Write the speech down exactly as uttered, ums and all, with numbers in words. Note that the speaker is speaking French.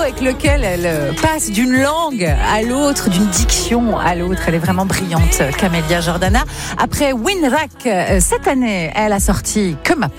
avec lequel elle passe d'une langue à l'autre, d'une diction à l'autre. Elle est vraiment brillante, Camélia Jordana. Après Winrack, cette année, elle a sorti Que ma peau.